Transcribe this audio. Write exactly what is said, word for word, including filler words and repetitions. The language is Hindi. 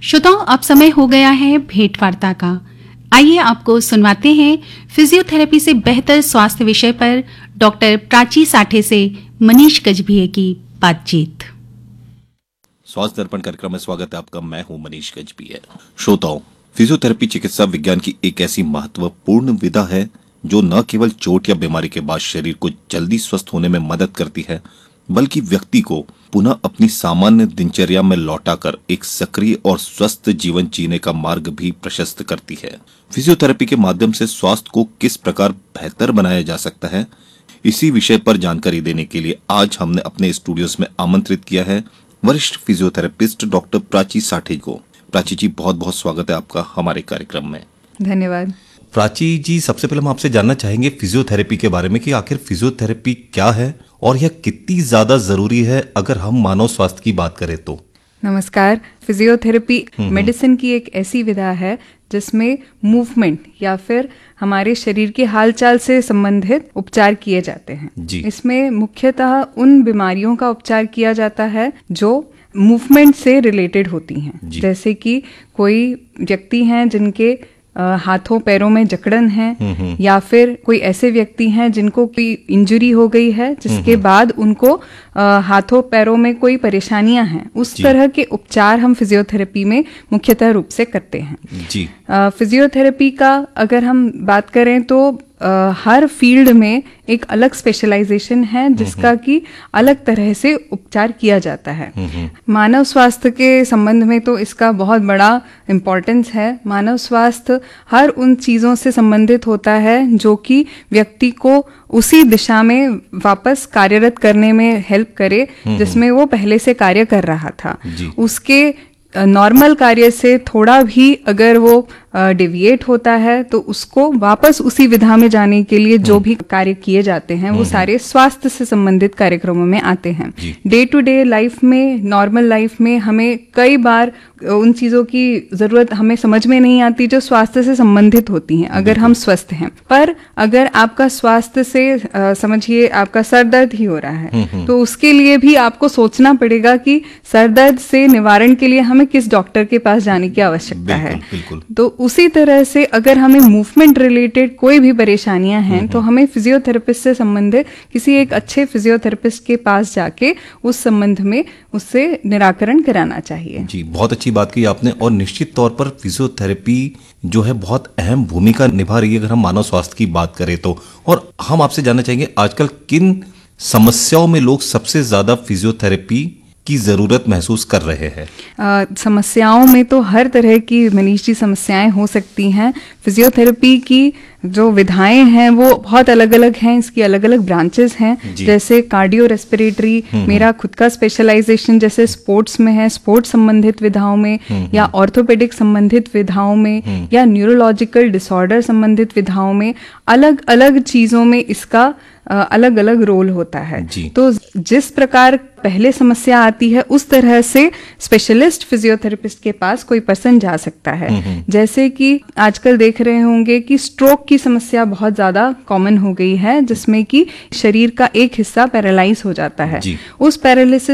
श्रोताओं, अब समय हो गया है भेंट वार्ता का। आइए आपको सुनवाते हैं फिजियोथेरेपी से बेहतर स्वास्थ्य विषय पर डॉक्टर प्राची साठे से मनीष गजभिये की बातचीत। स्वास्थ्य दर्पण कार्यक्रम में स्वागत है आपका। मैं हूं मनीष गजभिये। श्रोताओं, फिजियोथेरेपी चिकित्सा विज्ञान की एक ऐसी महत्वपूर्ण विधा है जो न केवल चोट या बीमारी के बाद शरीर को जल्दी स्वस्थ होने में मदद करती है, बल्कि व्यक्ति को पुनः अपनी सामान्य दिनचर्या में लौटाकर एक सक्रिय और स्वस्थ जीवन जीने का मार्ग भी प्रशस्त करती है। फिजियोथेरेपी के माध्यम से स्वास्थ्य को किस प्रकार बेहतर बनाया जा सकता है, इसी विषय पर जानकारी देने के लिए आज हमने अपने स्टूडियोज में आमंत्रित किया है वरिष्ठ फिजियोथेरेपिस्ट डॉक्टर प्राची साठे को। प्राची जी, बहुत बहुत स्वागत है आपका हमारे कार्यक्रम में। धन्यवाद। प्राची जी, सबसे पहले हम आपसे जानना चाहेंगे फिजियोथेरेपी के बारे में कि आखिर फिजियोथेरेपी क्या है और यह कितनी ज्यादा जरूरी है अगर हम मानव स्वास्थ्य की बात करें तो। नमस्कार। फिजियोथेरेपी मेडिसिन की एक ऐसी विधा है जिसमें मूवमेंट या फिर हमारे शरीर के हालचाल से संबंधित उपचार किए जाते हैं जी। इसमें मुख्यतः उन बीमारियों का उपचार किया जाता है जो मूवमेंट से रिलेटेड होती हैं, जैसे कि कोई व्यक्ति हैं जिनके Uh, हाथों पैरों में जकड़न है, या फिर कोई ऐसे व्यक्ति हैं जिनको कोई इंजरी हो गई है जिसके बाद उनको uh, हाथों पैरों में कोई परेशानियां हैं, उस तरह के उपचार हम फिजियोथेरेपी में मुख्यतः रूप से करते हैं जी। uh, फिजियोथेरेपी का अगर हम बात करें तो Uh, हर फील्ड में एक अलग स्पेशलाइजेशन है जिसका कि अलग तरह से उपचार किया जाता है। मानव स्वास्थ्य के संबंध में तो इसका बहुत बड़ा इम्पोर्टेंस है। मानव स्वास्थ्य हर उन चीज़ों से संबंधित होता है जो कि व्यक्ति को उसी दिशा में वापस कार्यरत करने में हेल्प करे जिसमें वो पहले से कार्य कर रहा था। उसके नॉर्मल कार्य से थोड़ा भी अगर वो डिविएट होता है तो उसको वापस उसी विधा में जाने के लिए जो भी कार्य किए जाते हैं वो सारे स्वास्थ्य से संबंधित कार्यक्रमों में आते हैं। डे टू डे लाइफ में, नॉर्मल लाइफ में हमें कई बार उन चीज़ों की ज़रूरत हमें समझ में नहीं आती जो स्वास्थ्य से संबंधित होती हैं अगर हम स्वस्थ हैं। पर अगर आपका स्वास्थ्य से समझिए आपका सर दर्द ही हो रहा है तो उसके लिए भी आपको सोचना पड़ेगा कि सर दर्द से निवारण के लिए हमें किस डॉक्टर के पास जाने की आवश्यकता है। तो उसी तरह से अगर हमें मूवमेंट रिलेटेड कोई भी परेशानियां हैं तो हमें फिजियोथेरेपिस्ट से संबंधित किसी एक अच्छे फिजियोथेरेपिस्ट के पास जाके उस संबंध में उससे निराकरण कराना चाहिए जी। बहुत अच्छी बात की आपने। और निश्चित तौर पर फिजियोथेरेपी जो है बहुत अहम भूमिका निभा रही है अगर हम मानव स्वास्थ्य की बात करें तो। और हम आपसे जानना चाहेंगे आजकल किन समस्याओं में लोग सबसे ज्यादा फिजियोथेरेपी की जरूरत महसूस कर रहे हैं। आ, समस्याओं में तो हर तरह की मनीष जी समस्याएं हो सकती हैं। फिजियोथेरेपी की जो विधाएं हैं वो बहुत अलग अलग हैं, इसकी अलग अलग ब्रांचेस हैं, जैसे कार्डियो रेस्पिरेटरी मेरा खुद का स्पेशलाइजेशन जैसे स्पोर्ट्स में है, स्पोर्ट्स संबंधित विधाओं में, या ऑर्थोपेडिक संबंधित विधाओं में, या न्यूरोलॉजिकल डिसऑर्डर संबंधित विधाओं में, अलग अलग चीजों में इसका अलग अलग रोल होता है। तो जिस प्रकार पहले समस्या आती है उस तरह से स्पेशलिस्ट फिजियोथेरेपिस्ट के पास कोई पर्सन जा सकता है। जैसे कि आजकल देख रहे होंगे कि स्ट्रोक की समस्या बहुत ज्यादा कॉमन हो गई है जिसमें कि शरीर का एक हिस्सा पैरालाइज हो जाता है। उस पैरालिसिस